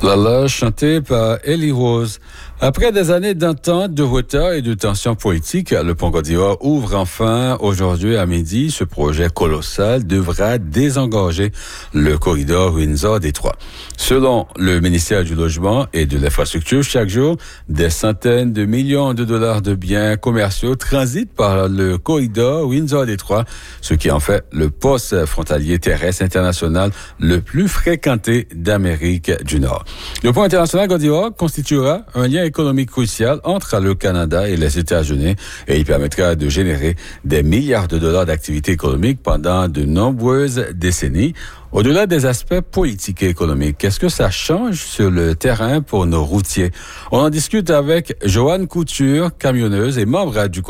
Lala, chanté par Ellie Rose. Après des années d'entente, de retard et de tensions politiques, le Pont Côte d'Ivoire ouvre enfin aujourd'hui à midi. Ce projet colossal devra désengorger le corridor Windsor-Détroit. Selon le ministère du Logement et de l'Infrastructure, chaque jour, des centaines de millions de dollars de biens commerciaux transitent par le corridor Windsor-Détroit, ce qui en fait le poste frontalier terrestre international le plus fréquenté d'Amérique du Nord. Le pont international Côte d'Ivoire constituera un lien économique crucial entre le Canada et les États-Unis et il permettra de générer des milliards de dollars d'activités économiques pendant de nombreuses décennies. Au-delà des aspects politiques et économiques, qu'est-ce que ça change sur le terrain pour nos routiers? On en discute avec Joanne Couture, camionneuse et membre du